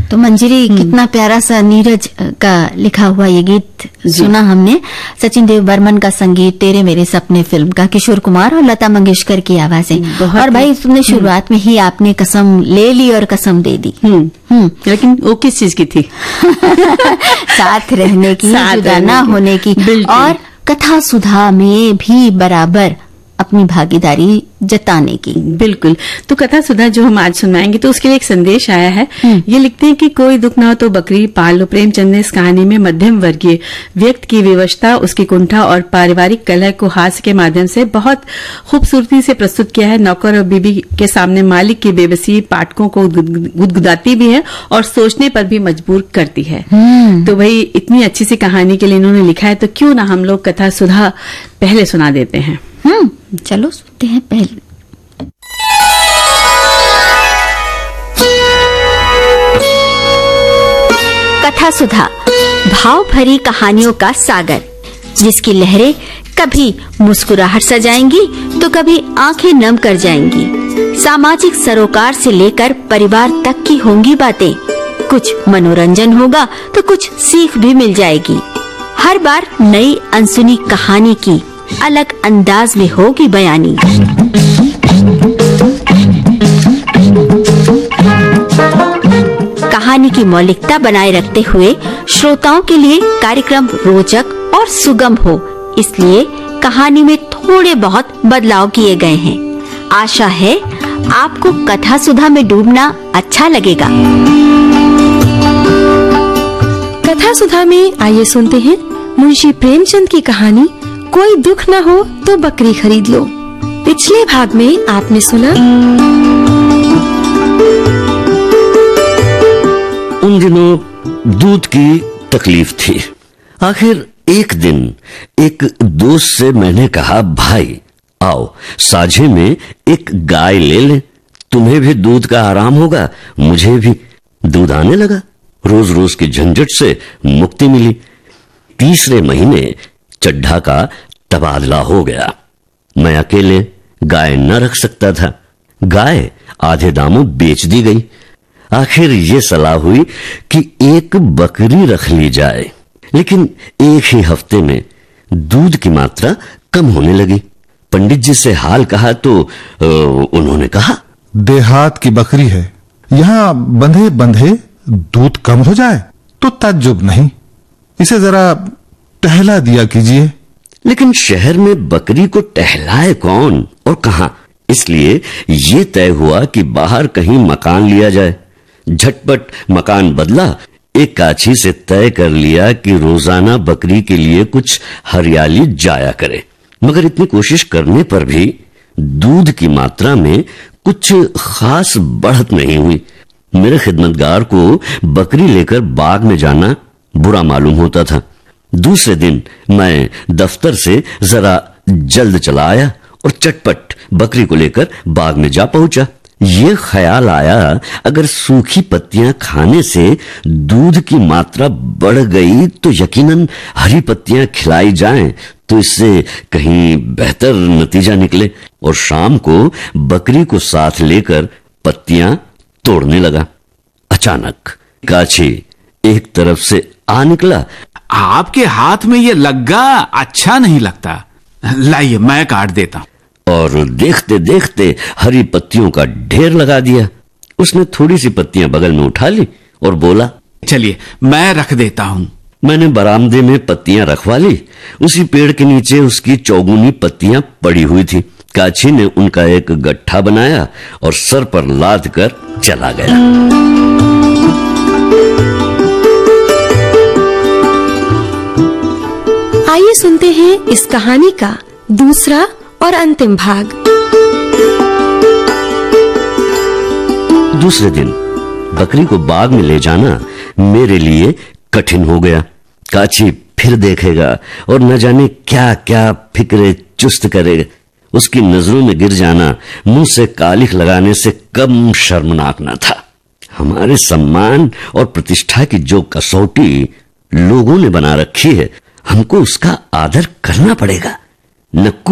तो मंजरी, कितना प्यारा सा नीरज का लिखा हुआ ये गीत सुना हमने। सचिन देव बर्मन का संगीत, तेरे मेरे सपने फिल्म का किशोर कुमार और लता मंगेशकर की आवाजें। और भाई तुमने शुरुआत में ही आपने कसम ले ली और कसम दे दी। लेकिन वो किस चीज की थी? साथ रहने की, जुदा ना होने की, और कथा सुधा में भी बराबर अपनी भागीदारी जताने की। बिल्कुल। तो कथा सुधा जो हम आज सुनाएंगे तो उसके लिए एक संदेश आया है। ये लिखते हैं कि कोई दुख ना हो तो बकरी पाल लो। प्रेमचंद ने इस कहानी में मध्यम वर्गीय व्यक्ति की विवशता, उसकी कुंठा और पारिवारिक कलह को हास्य के माध्यम से बहुत खूबसूरती से प्रस्तुत किया है। नौकर और बीबी के सामने मालिक की बेबसी पाठकों को गुदगुदाती भी है और सोचने पर भी मजबूर करती है। तो भाई इतनी अच्छी सी कहानी के लिए इन्होंने लिखा है, तो क्यों ना हम लोग कथा सुधा पहले सुना देते हैं। चलो सुनते हैं पहले। कथा सुधा, भाव भरी कहानियों का सागर, जिसकी लहरें कभी मुस्कुराहट सजाएंगी तो कभी आंखें नम कर जाएंगी। सामाजिक सरोकार से लेकर परिवार तक की होंगी बातें। कुछ मनोरंजन होगा तो कुछ सीख भी मिल जाएगी। हर बार नई अनसुनी कहानी की अलग अंदाज में होगी बयानी। कहानी की मौलिकता बनाए रखते हुए श्रोताओं के लिए कार्यक्रम रोचक और सुगम हो, इसलिए कहानी में थोड़े बहुत बदलाव किए गए हैं। आशा है आपको कथा सुधा में डूबना अच्छा लगेगा। कथा सुधा में आइए सुनते हैं मुंशी प्रेमचंद की कहानी कोई दुख न हो तो बकरी खरीद लो। पिछले भाग में आपने सुना, उन दिनों दूध की तकलीफ थी। आखिर एक दिन एक दोस्त से मैंने कहा, भाई आओ साझे में एक गाय ले लें, तुम्हें भी दूध का आराम होगा, मुझे भी दूध आने लगा। रोज रोज की झंझट से मुक्ति मिली। तीसरे महीने चड्ढा का तबादला हो गया। मैं अकेले गाय न रख सकता था। गाय आधे दामों बेच दी गई। आखिर ये सलाह हुई कि एक बकरी रख ली जाए, लेकिन एक ही हफ्ते में दूध की मात्रा कम होने लगी। पंडित जी से हाल कहा तो उन्होंने कहा, देहात की बकरी है, यहाँ बंधे बंधे दूध कम हो जाए तो ताज्जुब नहीं, इसे जरा टहला दिया कीजिए। लेकिन शहर में बकरी को टहलाए कौन और कहां? इसलिए ये तय हुआ कि बाहर कहीं मकान लिया जाए। झटपट मकान बदला। एक काछी से तय कर लिया कि रोजाना बकरी के लिए कुछ हरियाली जाया करे। मगर इतनी कोशिश करने पर भी दूध की मात्रा में कुछ खास बढ़त नहीं हुई। मेरे खिदमतगार को बकरी लेकर बाग में जाना बुरा मालूम होता था। दूसरे दिन मैं दफ्तर से जरा जल्द चला आया और चटपट बकरी को लेकर बाग में जा पहुंचा। ये ख्याल आया, अगर सूखी पत्तियां खाने से दूध की मात्रा बढ़ गई तो यकीनन हरी पत्तियां खिलाई जाएं तो इससे कहीं बेहतर नतीजा निकले। और शाम को बकरी को साथ लेकर पत्तियां तोड़ने लगा। अचानक काछी एक तरफ से आ निकला। आपके हाथ में ये लग्गा अच्छा नहीं लगता, लाइए मैं काट देता। और देखते देखते हरी पत्तियों का ढेर लगा दिया। उसने थोड़ी सी पत्तियां बगल में उठा ली और बोला, चलिए मैं रख देता हूं। मैंने बरामदे में पत्तियां रखवा ली। उसी पेड़ के नीचे उसकी चौगुनी पत्तियां पड़ी हुई थी। काछी ने उनका एक गट्ठा बनाया और सर पर लाद कर चला गया। आइए सुनते हैं इस कहानी का दूसरा और अंतिम भाग। दूसरे दिन बकरी को बाग में ले जाना मेरे लिए कठिन हो गया। काछी फिर देखेगा और न जाने क्या क्या फिक्रे चुस्त करेगा। उसकी नजरों में गिर जाना मुंह से कालिख लगाने से कम शर्मनाक न था। हमारे सम्मान और प्रतिष्ठा की जो कसौटी लोगों ने बना रखी है, हमको उसका आदर करना पड़ेगा। न